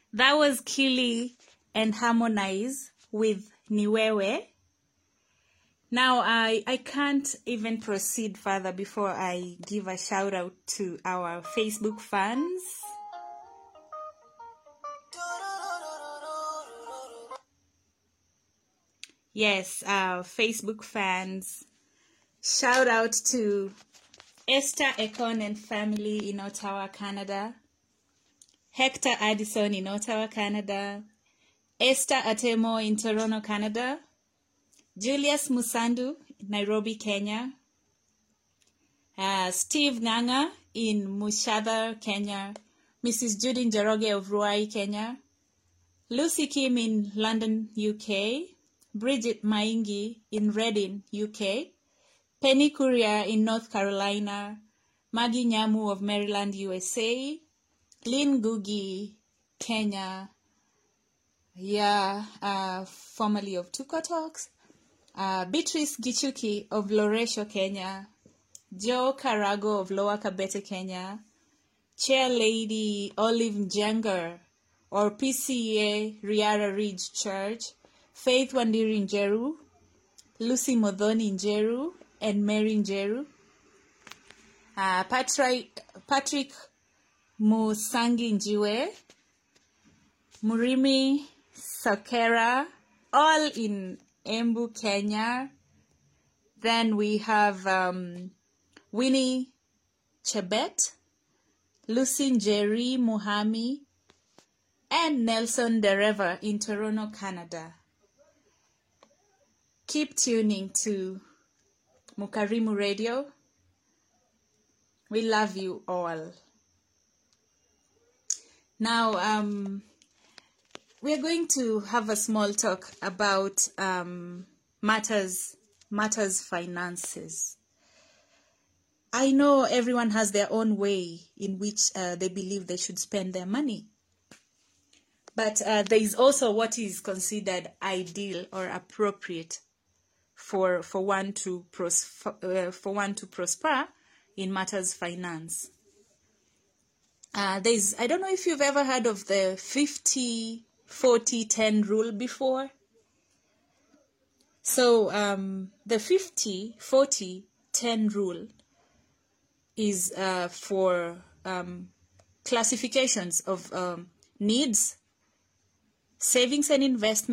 That was Kili and Harmonize with Niwewe. Now, I can't even proceed further before I give a shout out to our Facebook fans. Yes, our Facebook fans. Shout out to Esther Ekon and family in Ottawa, Canada. Hector Addison in Ottawa, Canada. Esther Atemo in Toronto, Canada. Julius Musandu, Nairobi, Kenya. Steve Nganga in Mushadhar, Kenya. Mrs. Judy Njoroge of Ruai, Kenya. Lucy Kim in London, UK. Bridget Maingi in Reading, UK. Penny Courier in North Carolina. Maggie Nyamu of Maryland, USA. Lynn Gugi, Kenya. Formerly of Tuko Talks. Beatrice Gichuki of Loresho, Kenya. Joe Karago of Lower Kabete, Kenya. Chair Lady Olive Njengar or PCA Riara Ridge Church. Faith Wandiri Njeru. Lucy Modhoni Njeru and Mary Njeru. Patrick Musangi Njiwe. Murimi Sakera, all in Embu, Kenya. Then we have Winnie Chebet, Lucy Njeri Muhami, and Nelson Dereva in Toronto, Canada. Keep tuning to Mukarimu Radio. We love you all. Now, we are going to have a small talk about matters finances. I know everyone has their own way in which they believe they should spend their money. But there is also what is considered ideal or appropriate for one to prosper in matters finance. I don't know if you've ever heard of the 50-40-10 rule before. So the 50-40-10 rule is for classifications of needs, savings and investment,